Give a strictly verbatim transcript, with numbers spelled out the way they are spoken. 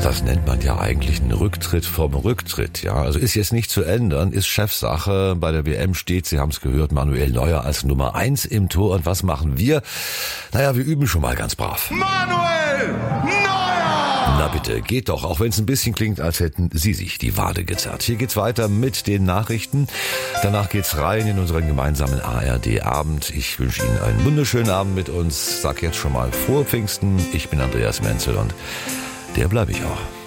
Das nennt man ja eigentlich einen Rücktritt vom Rücktritt. Ja, also ist jetzt nicht zu ändern, ist Chefsache. Bei der W M steht, Sie haben es gehört, Manuel Neuer als Nummer eins im Tor. Und was machen wir? Naja, wir üben schon mal ganz brav. Manuel Neuer! Na bitte, geht doch, auch wenn es ein bisschen klingt, als hätten Sie sich die Wade gezerrt. Hier geht's weiter mit den Nachrichten. Danach geht's rein in unseren gemeinsamen A R D-Abend. Ich wünsche Ihnen einen wunderschönen Abend mit uns. Sag jetzt schon mal frohe Pfingsten. Ich bin Andreas Menzel und der bleibe ich auch.